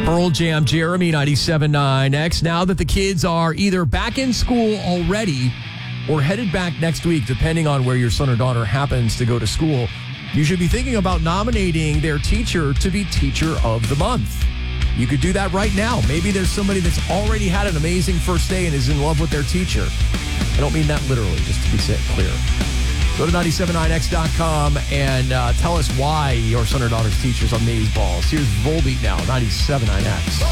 Pearl Jam, Jeremy, 97.9 X. Now that the kids are either back in school already or headed back next week, depending on where your son or daughter happens to go to school, you should be thinking about nominating their teacher to be Teacher of the Month. You could do that right now. Maybe there's somebody that's already had an amazing first day and is in love with their teacher. I don't mean that literally, just to be clear. Go to 979x.com and tell us why your son or daughter's teacher's amazeballs. Here's Volbeat now, 97.9X.